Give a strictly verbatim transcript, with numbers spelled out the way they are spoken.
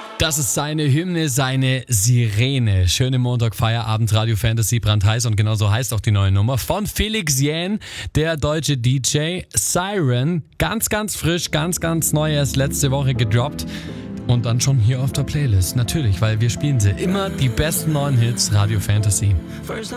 Das ist seine Hymne, seine Sirene. Schöne Montag, Feierabend, Radio Fantasy, brandheiß und genauso heißt auch die neue Nummer von Felix Jähn, der deutsche D J. Siren, ganz, ganz frisch, ganz, ganz neu, erst letzte Woche gedroppt und dann schon hier auf der Playlist. Natürlich, weil wir spielen sie immer die besten neuen Hits, Radio Fantasy.